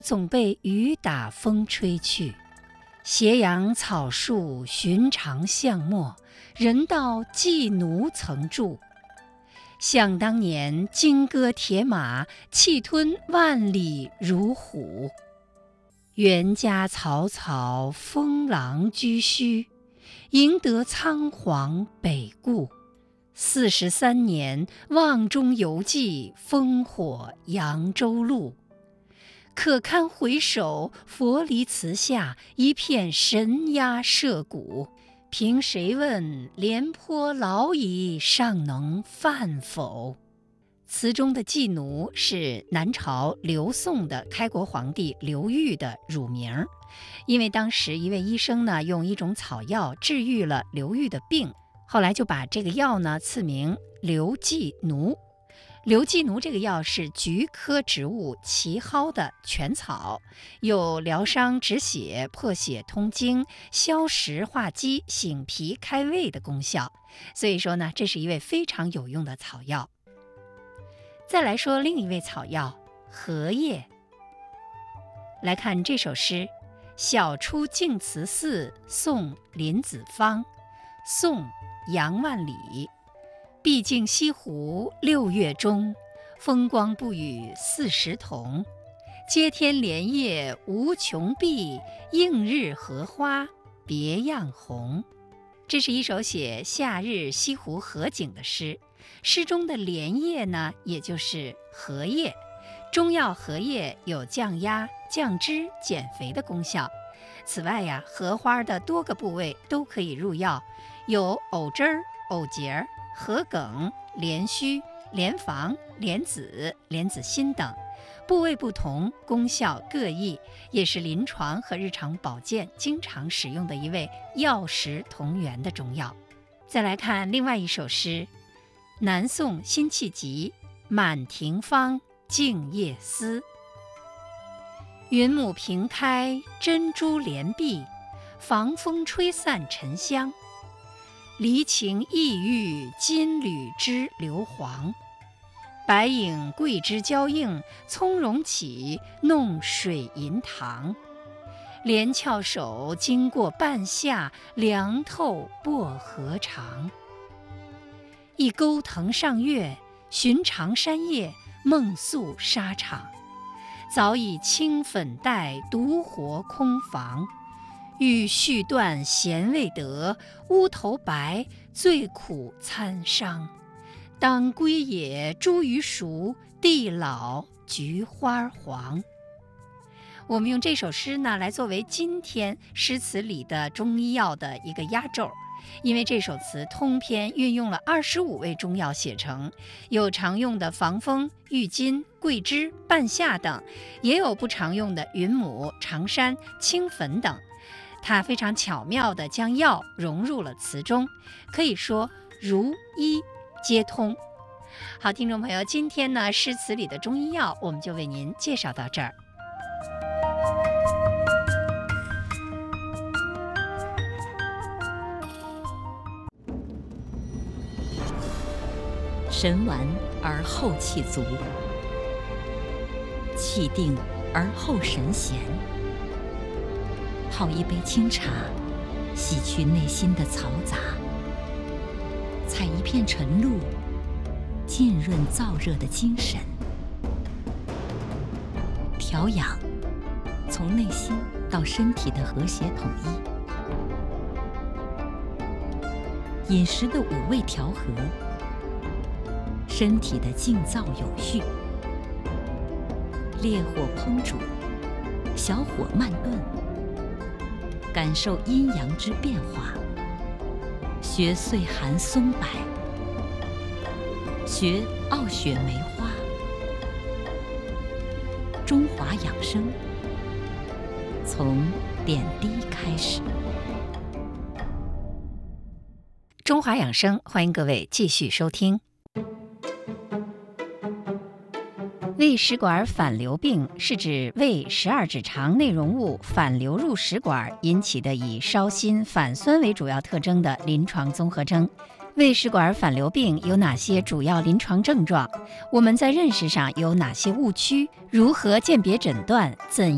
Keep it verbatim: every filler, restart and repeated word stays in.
总被雨打风吹去。斜阳草树寻常巷陌，人道寄奴曾住。想当年金戈铁马，气吞万里如虎。袁家草草，封狼居胥，赢得仓皇北顾。四十三年，望中犹记烽火扬州路。可堪回首，佛离祠下，一片神鸦社鼓。凭谁问，廉颇老矣，尚能饭否？词中的妓奴是南朝刘宋的开国皇帝刘裕的乳名，因为当时一位医生呢用一种草药治愈了刘裕的病，后来就把这个药呢赐名刘寄奴。刘寄奴这个药是菊科植物奇蒿的全草，有疗伤止血、破血通经、消食化积、醒脾开胃的功效，所以说呢，这是一味非常有用的草药。再来说另一味草药荷叶。来看这首诗：晓出净慈寺，送林子方。宋·杨万里。毕竟西湖六月中，风光不与四时同。接天莲叶无穷碧，映日荷花别样红。这是一首写夏日西湖荷景的诗。诗中的莲叶呢，也就是荷叶。中药荷叶有降压、降脂、减肥的功效。此外呀，荷花的多个部位都可以入药，有藕枝儿、藕节儿、荷梗、莲须、莲房、莲子、莲子心等，部位不同，功效各异，也是临床和日常保健经常使用的一味药食同源的中药。再来看另外一首诗：南宋辛弃疾，满庭芳，静夜思。云母屏开珍珠帘碧，防风吹散沉香。离情意郁，金缕织硫磺。白影桂枝交映，葱茏起，弄水银塘。莲翘首，经过半夏，凉透薄荷长。一钩藤上月，寻常山叶，梦宿沙场。早已青粉黛，独活空房。欲续断弦未得，乌头白，最苦参商。当归也，茱萸熟，地老菊花黄。我们用这首诗呢，来作为今天诗词里的中医药的一个压轴，因为这首词通篇运用了二十五味中药写成，有常用的防风、郁金、桂枝、半夏等，也有不常用的云母、常山、青粉等。它非常巧妙地将药融入了词中，可以说如医皆通。好，听众朋友，今天呢诗词里的中医药我们就为您介绍到这儿。 神完而后气足，气定而后神闲。泡一杯清茶，洗去内心的嘈杂；采一片晨露，浸润燥热的精神。调养，从内心到身体的和谐统一；饮食的五味调和，身体的静躁有序。烈火烹煮，小火慢炖，感受阴阳之变化。学岁寒松柏，学傲雪梅花。中华养生，从点滴开始。 中华养生，欢迎各位继续收听。胃食管反流病是指胃十二指肠内容物反流入食管引起的以烧心、反酸为主要特征的临床综合征。胃食管反流病有哪些主要临床症状？我们在认识上有哪些误区？如何鉴别诊断？怎